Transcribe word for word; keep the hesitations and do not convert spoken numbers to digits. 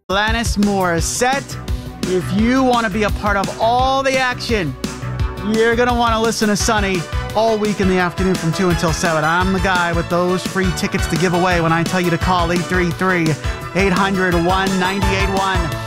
Alanis Morissette. If you want to be a part of all the action, you're going to want to listen to Sonny all week in the afternoon from two until seven. I'm the guy with those free tickets to give away when I tell you to call eight three three, eight hundred, one nine eight one.